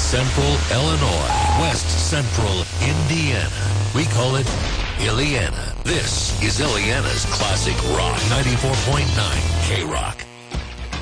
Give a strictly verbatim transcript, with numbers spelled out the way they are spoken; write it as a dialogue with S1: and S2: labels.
S1: Central Illinois, West Central Indiana. We call it Illiana. This is Illiana's Classic Rock, ninety-four point nine K-Rock.